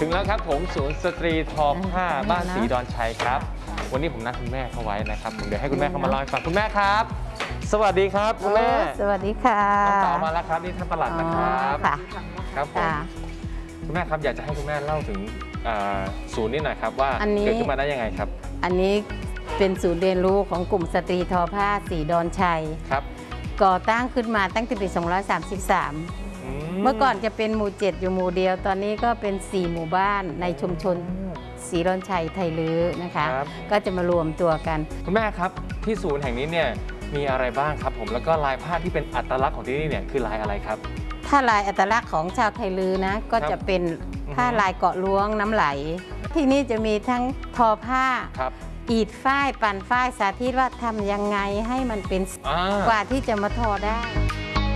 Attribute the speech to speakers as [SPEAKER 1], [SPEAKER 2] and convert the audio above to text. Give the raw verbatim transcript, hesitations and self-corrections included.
[SPEAKER 1] ถึงแล้วครับผมศูนย์สตรีทอผ้าบ้านศรีดอนชัยครับวันนี้ผมนัดคุณแม่เข้าไว้นะครับผมเดี๋ยวให้คุณแม่เข้ามาเล่าให้ฟังคุณแม่ครับ สวัสดีครับคุณแม่
[SPEAKER 2] สวัสดีค่ะ
[SPEAKER 1] น้องเต๋ามาแล้วครับนี่ท่านปลัดนะครับ
[SPEAKER 2] ค่ะ
[SPEAKER 1] ครับผมคุณแม่ครับอยากจะให้คุณแม่เล่าถึงศูนย์นี้หน่อยครับว่าเกิดขึ้นมาได้ยังไงครับ
[SPEAKER 2] อันนี้เป็นศูนย์เรียนรู้ของกลุ่มสตรีทอผ้าศรีดอนชัย
[SPEAKER 1] ครับ
[SPEAKER 2] ก่อตั้งขึ้นมาตั้งแต่ปีสองพันสามสิบสามเมื่อก่อนจะเป็นหมู่เจ็ดอยู่หมู่เดียวตอนนี้ก็เป็นสี่หมู่บ้านในชุมชนศรีดอนชัยไทยลื้อนะคะก็จะมารวมตัวกัน
[SPEAKER 1] คุณแม่ครับที่ศูนย์แห่งนี้เนี่ยมีอะไรบ้างครับผมแล้วก็ลายผ้าที่เป็นอัตลักษณ์ของที่นี่เนี่ยคือลายอะไรครับ
[SPEAKER 2] ถ้าลายอัตลักษณ์ของชาวไทยลื้อนะก็จะเป็นผ้าลายเกาะล้วงน้ำไหลที่นี่จะมีทั้งทอผ้าอีดฝ้ายปั่นฝ้ายสาธิตว่าทำยังไงให้มันเป็นกว่าที่จะมาทอได้